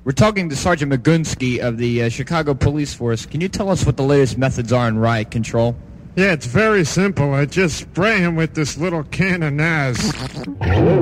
We're talking to Sergeant Magunsky of the Chicago Police Force. Can you tell us what the latest methods are in riot control? Yeah, it's very simple. I just spray him with this little can of Naz.